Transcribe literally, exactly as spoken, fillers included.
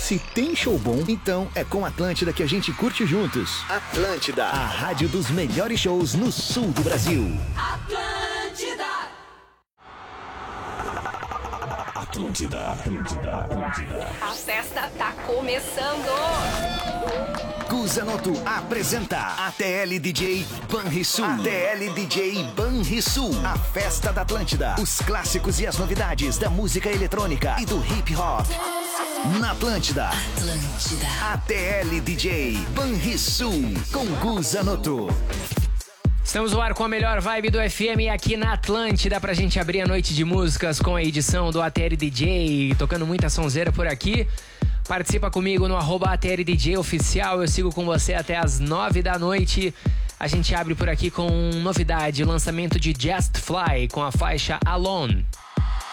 Se tem show bom, então é com Atlântida que a gente curte juntos. Atlântida, a rádio dos melhores shows no sul do Brasil. Atlântida. Atlântida, Atlântida, Atlântida. A festa tá começando. Guzanoto apresenta A T L D J Banrisul. A T L D J Banrisul, a festa da Atlântida. Os clássicos e as novidades da música eletrônica e do hip hop. Na Atlântida. Atlântida. A T L D J Banrisul com Guzanoto. Estamos no ar com a melhor vibe do F M aqui na Atlântida pra gente abrir a noite de músicas com a edição do A T L D J, tocando muita sonzeira por aqui. Participa comigo no arroba A T L D J oficial, eu sigo com você até as nove da noite. A gente abre por aqui com novidade, o lançamento de Just Fly com a faixa Alone.